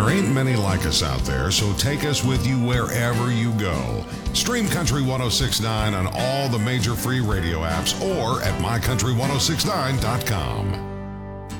There ain't many like us out there, so take us with you wherever you go. Stream Country 1069 on all the major free radio apps or at mycountry1069.com.